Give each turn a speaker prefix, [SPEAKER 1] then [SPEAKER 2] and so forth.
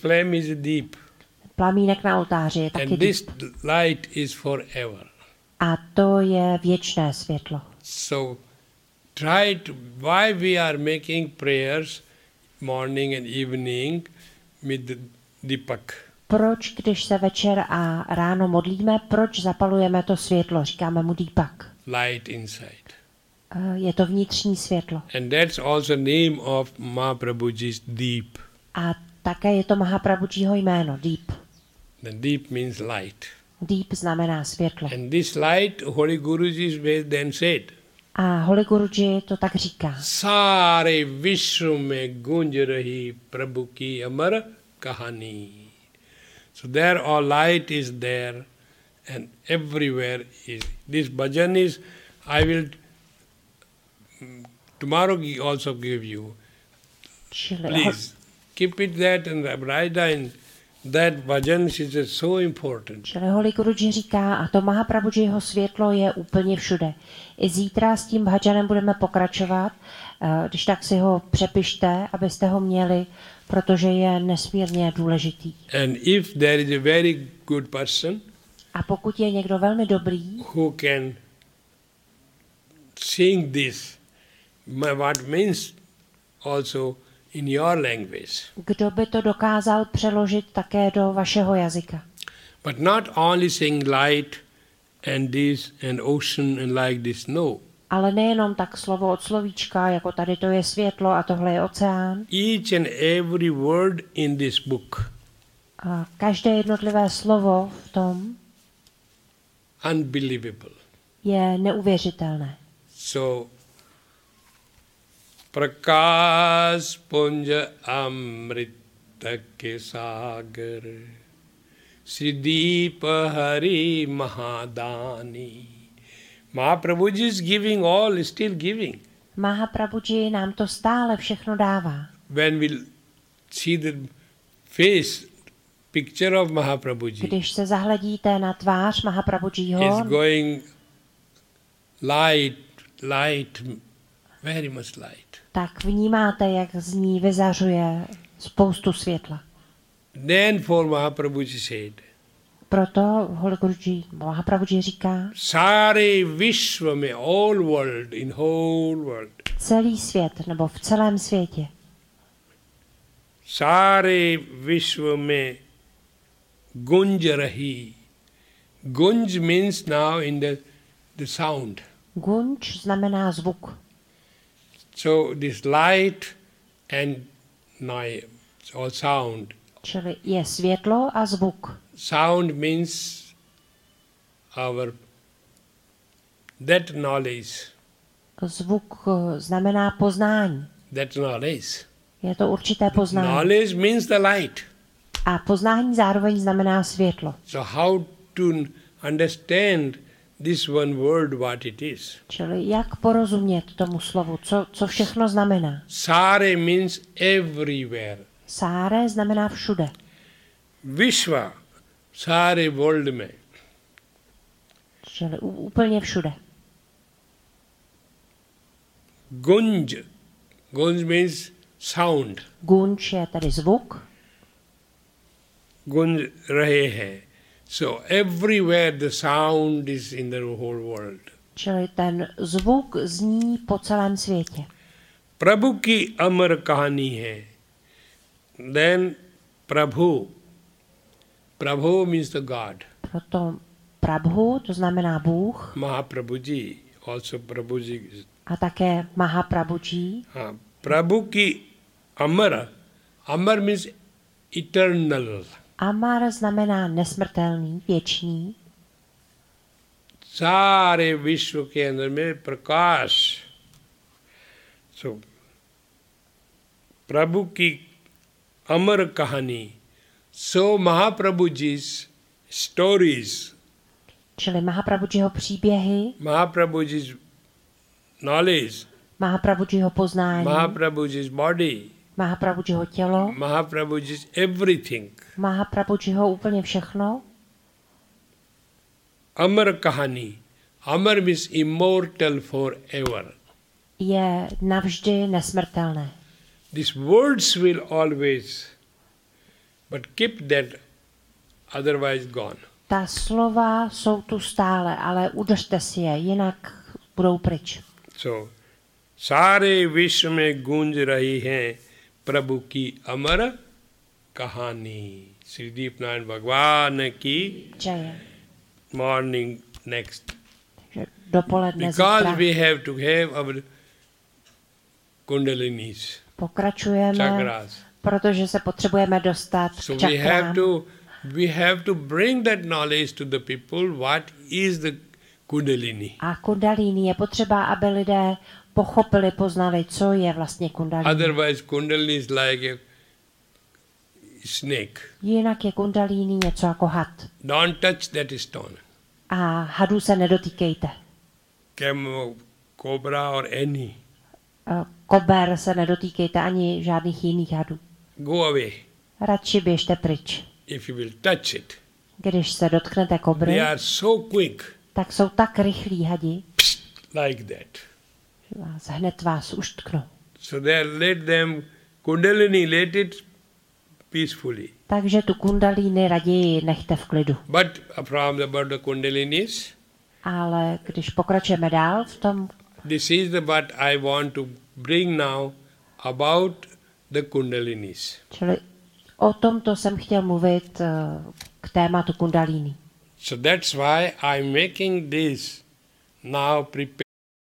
[SPEAKER 1] flame is deep.
[SPEAKER 2] Plamínek na oltáři je taky
[SPEAKER 1] And this
[SPEAKER 2] deep.
[SPEAKER 1] light is forever.
[SPEAKER 2] A to je věčné světlo.
[SPEAKER 1] So try to, why we are making prayers morning and evening with Deepak?
[SPEAKER 2] Proč, když se večer a ráno modlíme, proč zapalujeme to světlo? Říkáme mu Deepak.
[SPEAKER 1] Light inside.
[SPEAKER 2] Je to vnitřní světlo.
[SPEAKER 1] And that's also name of Mahaprabhuji's Deep.
[SPEAKER 2] A také je to Mahaprabhujiho jméno, Deep.
[SPEAKER 1] The deep means light.
[SPEAKER 2] Deep znamená světlo.
[SPEAKER 1] And this light, Holy Guruji's way then said,
[SPEAKER 2] A Holy Guruji to tak říká.
[SPEAKER 1] सारे विश्व में गूंज रही प्रभु की अमर कहानी. So there all light is there and everywhere is. This bhajan is, I will tomorrow also give you. Please keep it that and write down that bhajan is so important.
[SPEAKER 2] Čili Holy Guruji říká, a to Mahaprabhujiho světlo je úplně všude. I zítra s tím bhajanem budeme pokračovat, když tak si ho přepište, abyste ho měli, protože je nesmírně důležitý.
[SPEAKER 1] And if there is a very good person,
[SPEAKER 2] a pokud je někdo velmi dobrý,
[SPEAKER 1] who can sing this, what means also in your language.
[SPEAKER 2] Kdo by to dokázal přeložit také do vašeho jazyka.
[SPEAKER 1] But not only sing light and this and ocean and like this, no.
[SPEAKER 2] Ale nejenom tak slovo od slovíčka, jako tady to je světlo a tohle je oceán.
[SPEAKER 1] Each and every word in this book.
[SPEAKER 2] A každé jednotlivé slovo v tom
[SPEAKER 1] unbelievable.
[SPEAKER 2] Je neuvěřitelné.
[SPEAKER 1] So Prakash Punja Amrita ke Sagar Siddhipa Hari Mahadani. Mahaprabhuji is giving all, still giving.
[SPEAKER 2] Mahaprabhuji nám to stále všechno dává.
[SPEAKER 1] When we see the face, picture of Mahaprabhuji,
[SPEAKER 2] když se zahledíte na tvář Mahaprabhujiho,
[SPEAKER 1] is going light, very much light.
[SPEAKER 2] Tak vnímáte, jak z ní vyzařuje spoustu světla.
[SPEAKER 1] Then for Mahaprabhuji said,
[SPEAKER 2] proto Holy Guruji, Mahaprabhuji říká,
[SPEAKER 1] Sare Vishwa mein, all world, in whole world.
[SPEAKER 2] Celý svět, nebo v celém světě.
[SPEAKER 1] Sare Vishwa mein gunj rahi. Gunj means now in the sound.
[SPEAKER 2] Gunj znamená zvuk.
[SPEAKER 1] So this light and noise, or sound.
[SPEAKER 2] Čili je světlo a zvuk.
[SPEAKER 1] Sound means that knowledge.
[SPEAKER 2] Zvuk znamená poznání.
[SPEAKER 1] That knowledge.
[SPEAKER 2] Je to určité poznání.
[SPEAKER 1] Knowledge means the light.
[SPEAKER 2] A poznání zároveň znamená světlo.
[SPEAKER 1] So how to understand this one word, what it is?
[SPEAKER 2] Čili jak porozumět tomu slovu, co všechno znamená?
[SPEAKER 1] Sare means everywhere.
[SPEAKER 2] Sare znamená všude.
[SPEAKER 1] Vishwa, sare world mein.
[SPEAKER 2] Čili úplně všude.
[SPEAKER 1] Gunj. Gunj means sound.
[SPEAKER 2] Gunj je tedy zvuk.
[SPEAKER 1] Gunj rahe hai. So everywhere the sound is in the whole world.
[SPEAKER 2] Čili ten zvuk zní po celém světě.
[SPEAKER 1] Prabhu ki amar kahani hai. Then Prabhu. Prabhu means the God.
[SPEAKER 2] Proto Prabhu, to znamená Bůh.
[SPEAKER 1] Mahaprabhuji, also Prabhuji.
[SPEAKER 2] A také Mahaprabhuji.
[SPEAKER 1] Prabhu ki amar. Amar means eternal.
[SPEAKER 2] Amar znamená nesmrtelný, věčný.
[SPEAKER 1] सारे विश्व के अंदर में प्रकाश. So प्रभु की अमर कहानी. So Mahaprabhuji's stories.
[SPEAKER 2] Čili Mahaprabhujiho příběhy.
[SPEAKER 1] Mahaprabhuji's knowledge.
[SPEAKER 2] Mahaprabhujiho poznání.
[SPEAKER 1] Mahaprabhuji's body.
[SPEAKER 2] Mahaprabhujiho tělo.
[SPEAKER 1] Mahaprabhuji's everything.
[SPEAKER 2] Mahaprabhujiho úplně všechno.
[SPEAKER 1] Amar kahani. Amar means immortal forever.
[SPEAKER 2] Je navždy nesmrtelné.
[SPEAKER 1] These words will always, But keep that, otherwise gone.
[SPEAKER 2] Ta slova jsou tu stále, ale udržte si je, jinak budou pryč.
[SPEAKER 1] So, सारे विश्व में गूंज रही है प्रभु की अमर कहानी. श्री दीपनारायण भगवान की
[SPEAKER 2] Jaye.
[SPEAKER 1] morning next.
[SPEAKER 2] Takže dopoledne
[SPEAKER 1] Because
[SPEAKER 2] zítra
[SPEAKER 1] we have to have our kundalinis,
[SPEAKER 2] pokračujeme,
[SPEAKER 1] chakras.
[SPEAKER 2] protože se potřebujeme dostat k
[SPEAKER 1] So we have to bring that knowledge to the people, what is the kundalini.
[SPEAKER 2] A kundalini je potřeba, aby lidé pochopili, poznali, co je vlastně kundalini.
[SPEAKER 1] Otherwise kundalini is like a snake.
[SPEAKER 2] Jinak je kundalini něco jako had.
[SPEAKER 1] Don't touch that stone.
[SPEAKER 2] A hadů se nedotýkejte.
[SPEAKER 1] Camel, cobra or any.
[SPEAKER 2] Kober se nedotýkejte ani žádných jiných hadů.
[SPEAKER 1] Go away.
[SPEAKER 2] Radši běžte pryč.
[SPEAKER 1] If you will touch it,
[SPEAKER 2] Když se dotknete kobry,
[SPEAKER 1] they are so quick,
[SPEAKER 2] tak jsou tak rychlí hadi,
[SPEAKER 1] like that.
[SPEAKER 2] že hned vás uštknou.
[SPEAKER 1] So they let them, kundalini, let it peacefully.
[SPEAKER 2] Takže tu kundalini raději nechte v klidu.
[SPEAKER 1] But from about the kundalinis,
[SPEAKER 2] Ale když pokračujeme dál v tom,
[SPEAKER 1] this is what I want to bring now about the kundalinis.
[SPEAKER 2] čili o tomto jsem chtěl mluvit k tématu kundalini.
[SPEAKER 1] So that's why I'm making this now prepare